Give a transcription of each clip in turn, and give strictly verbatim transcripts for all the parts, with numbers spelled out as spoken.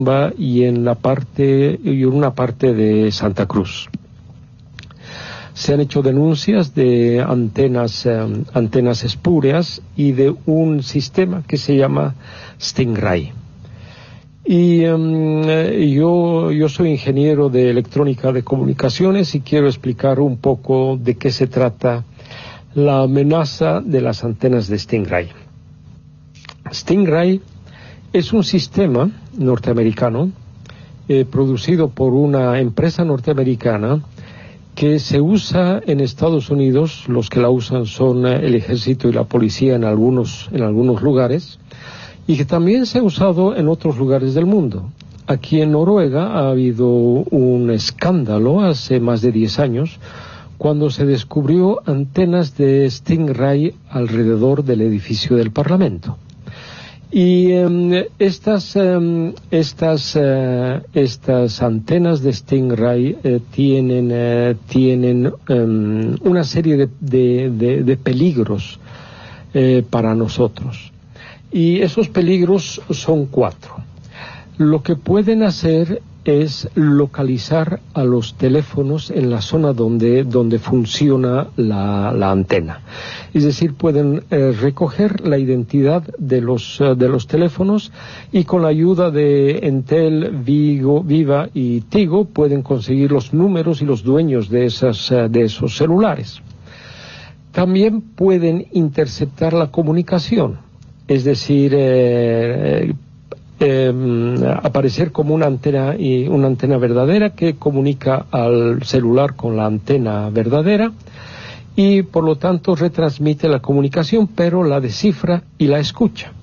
y en la parte y en una parte de Santa Cruz. Se han hecho denuncias de antenas eh, antenas espurias y de un sistema que se llama Stingray. Y um, yo yo soy ingeniero de electrónica de comunicaciones y quiero explicar un poco de qué se trata la amenaza de las antenas de Stingray. Stingray es un sistema norteamericano eh, producido por una empresa norteamericana que se usa en Estados Unidos. Los que la usan son eh, el ejército y la policía en algunos, en algunos lugares, y que también se ha usado en otros lugares del mundo. Aquí en Noruega ha habido un escándalo hace más de diez años cuando se descubrió antenas de Stingray alrededor del edificio del Parlamento. Y um, estas um, estas uh, estas antenas de Stingray eh, tienen eh, tienen um, una serie de, de, de, de peligros eh, para nosotros. Y esos peligros son cuatro. Lo que pueden hacer es localizar a los teléfonos en la zona donde, donde funciona la, la antena. Es decir, pueden eh, recoger la identidad de los, uh, de los teléfonos, y con la ayuda de Entel, Vigo, Viva y Tigo pueden conseguir los números y los dueños de, esas, uh, de esos celulares. También pueden interceptar la comunicación, es decir, eh, Eh, aparecer como una antena y una antena verdadera que comunica al celular con la antena verdadera, y por lo tanto retransmite la comunicación, pero la descifra y la escucha.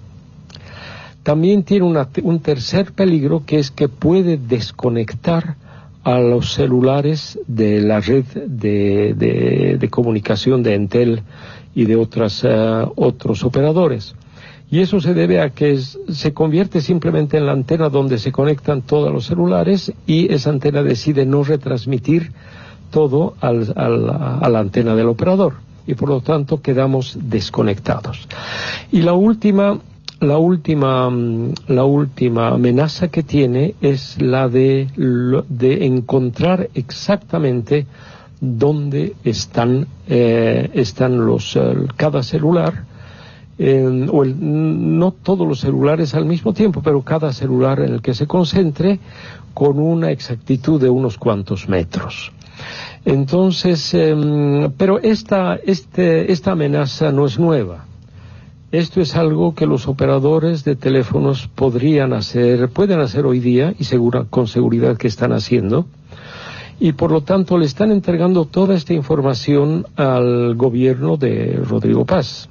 También tiene una, un tercer peligro, que es que puede desconectar a los celulares de la red de, de, de comunicación de Entel y de otras, uh, otros operadores. Y eso se debe a que es, se convierte simplemente en la antena donde se conectan todos los celulares, y esa antena decide no retransmitir todo al, al, a la antena del operador, y por lo tanto quedamos desconectados. Y la última, la última, la última amenaza que tiene es la de, de encontrar exactamente dónde están, eh, están los, uh, cada celular. Eh, o el, no todos los celulares al mismo tiempo, pero cada celular en el que se concentre con una exactitud de unos cuantos metros. Entonces, eh, pero esta, este, esta amenaza no es nueva. Esto es algo que los operadores de teléfonos podrían hacer, pueden hacer hoy día, y segura, con seguridad que están haciendo. Y por lo tanto le están entregando toda esta información al gobierno de Rodrigo Paz.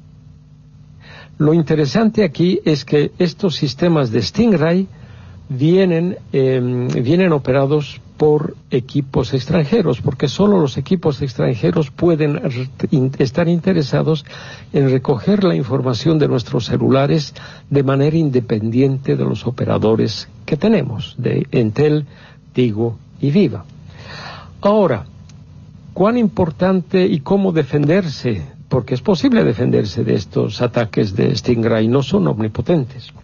Lo interesante aquí es que estos sistemas de Stingray vienen, eh, vienen operados por equipos extranjeros, porque solo los equipos extranjeros pueden in, estar interesados en recoger la información de nuestros celulares de manera independiente de los operadores que tenemos, de Entel, Tigo y Viva. Ahora, ¿cuán importante y cómo defenderse? Porque es posible defenderse de estos ataques de Stingray, no son omnipotentes.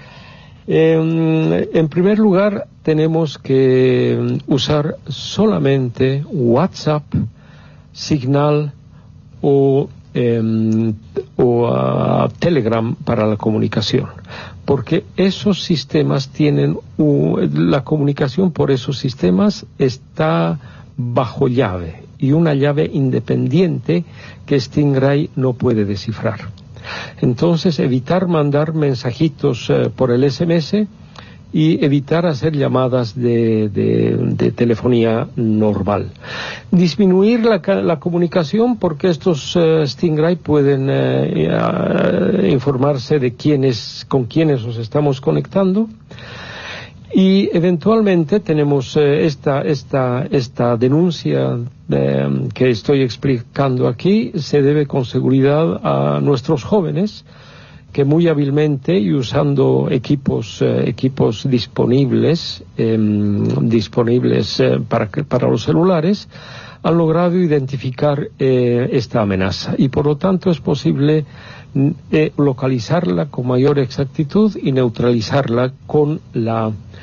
Eh, en primer lugar, tenemos que usar solamente WhatsApp, Signal o, eh, o uh, Telegram para la comunicación, porque esos sistemas tienen, uh, la comunicación por esos sistemas está bajo llave, y una llave independiente que Stingray no puede descifrar. Entonces, evitar mandar mensajitos eh, por el S M S, y evitar hacer llamadas de, de, de telefonía normal. Disminuir la, la comunicación, porque estos uh, Stingray pueden uh, uh, informarse de quiénes, con quiénes nos estamos conectando. Y eventualmente tenemos eh, esta, esta, esta denuncia eh, que estoy explicando aquí, se debe con seguridad a nuestros jóvenes, que muy hábilmente y usando equipos, eh, equipos disponibles, eh, disponibles eh, para, para los celulares, han logrado identificar eh, esta amenaza. Y por lo tanto es posible eh, localizarla con mayor exactitud y neutralizarla con la